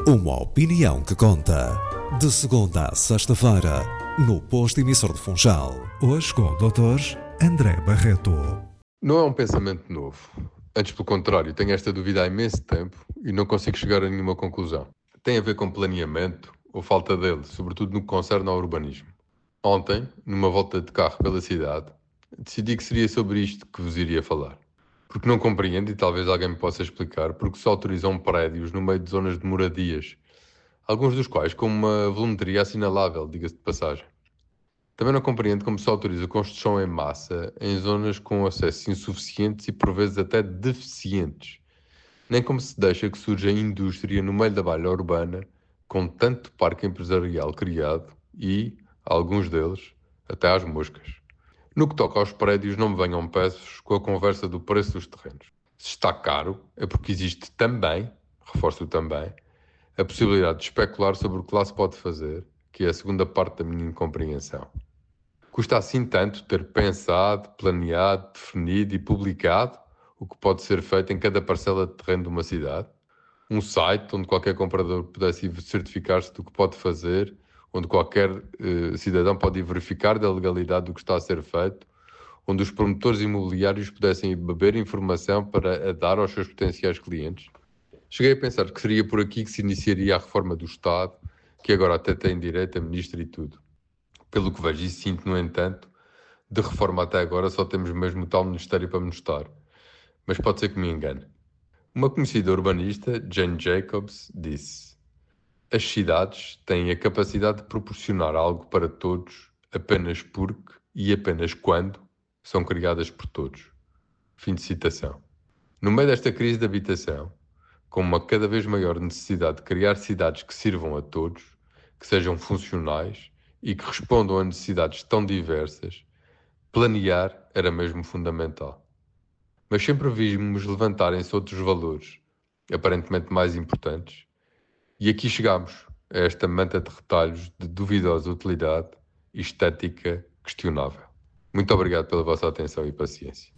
Uma opinião que conta. De segunda a sexta-feira, no Posto Emissor de Funchal. Hoje com o Dr. André Barreto. Não é um pensamento novo. Antes, pelo contrário, tenho esta dúvida há imenso tempo e não consigo chegar a nenhuma conclusão. Tem a ver com planeamento ou falta dele, sobretudo no que concerne ao urbanismo. Ontem, numa volta de carro pela cidade, decidi que seria sobre isto que vos iria falar. Porque não compreendo, e talvez alguém me possa explicar, porque se autorizam prédios no meio de zonas de moradias, alguns dos quais com uma volumetria assinalável, diga-se de passagem. Também não compreendo como se autoriza a construção em massa em zonas com acessos insuficientes e por vezes até deficientes. Nem como se deixa que surja a indústria no meio da malha urbana com tanto parque empresarial criado e, alguns deles, até às moscas. No que toca aos prédios, não me venham peços com a conversa do preço dos terrenos. Se está caro, é porque existe também, reforço também, a possibilidade de especular sobre o que lá se pode fazer, que é a segunda parte da minha incompreensão. Custa assim tanto ter pensado, planeado, definido e publicado o que pode ser feito em cada parcela de terreno de uma cidade? Um site onde qualquer comprador pudesse certificar-se do que pode fazer, onde qualquer cidadão pode verificar da legalidade do que está a ser feito, onde os promotores imobiliários pudessem beber informação para a dar aos seus potenciais clientes. Cheguei a pensar que seria por aqui que se iniciaria a reforma do Estado, que agora até tem direito a ministro e tudo. Pelo que vejo e sinto, no entanto, de reforma até agora só temos mesmo o tal Ministério para mostrar. Mas pode ser que me engane. Uma conhecida urbanista, Jane Jacobs, disse: as cidades têm a capacidade de proporcionar algo para todos apenas porque e apenas quando são criadas por todos. Fim de citação. No meio desta crise de habitação, com uma cada vez maior necessidade de criar cidades que sirvam a todos, que sejam funcionais e que respondam a necessidades tão diversas, planear era mesmo fundamental. Mas sempre vimos levantarem-se outros valores, aparentemente mais importantes, e aqui chegamos a esta manta de retalhos de duvidosa utilidade e estética questionável. Muito obrigado pela vossa atenção e paciência.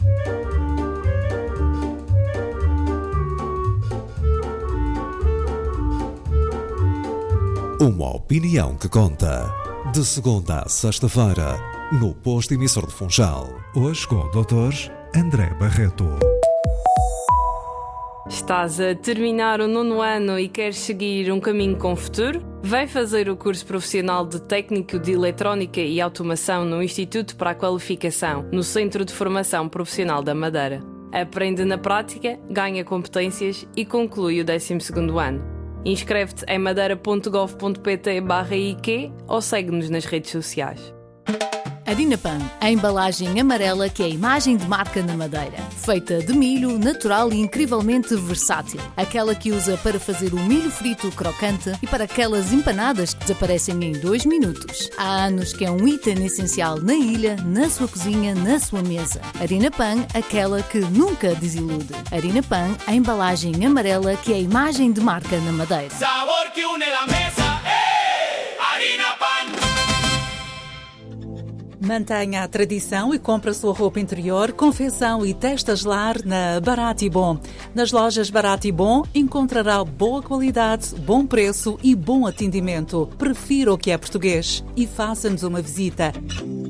Uma opinião que conta. De segunda a sexta-feira, no Posto Emissor de Funchal. Hoje com o Dr. André Barreto. Estás a terminar o 9º ano e queres seguir um caminho com futuro? Vem fazer o curso profissional de Técnico de Eletrónica e Automação no Instituto para a Qualificação, no Centro de Formação Profissional da Madeira. Aprende na prática, ganha competências e conclui o 12º ano. Inscreve-te em madeira.gov.pt/IQ ou segue-nos nas redes sociais. Harina Pan, a embalagem amarela que é a imagem de marca na Madeira. Feita de milho, natural e incrivelmente versátil. Aquela que usa para fazer o milho frito crocante e para aquelas empanadas que desaparecem em 2 minutos. Há anos que é um item essencial na ilha, na sua cozinha, na sua mesa. Harina Pan, aquela que nunca desilude. Harina Pan, a embalagem amarela que é a imagem de marca na Madeira. Sabor que une la mesa, Harina Pan. Mantenha a tradição e compre a sua roupa interior, confecção e testas lar na Barato e Bom. Nas lojas Barato e Bom encontrará boa qualidade, bom preço e bom atendimento. Prefira o que é português e faça-nos uma visita.